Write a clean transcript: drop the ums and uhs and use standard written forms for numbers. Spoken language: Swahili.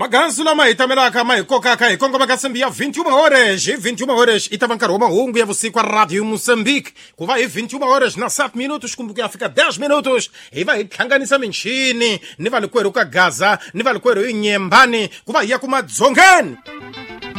Maganzu lama itamelaka maikoka kai Kongo makasambia 21 horas itavam karoma hungu ya vusiku a Rádio Moçambique. Kuva 21 horas na 7 minutos kumbuka Afrika 10 minutos. Iva ithanganisa minchini, niva likwero ka Gaza, niva likwero inyembani, kuva ya kuma dzongeni.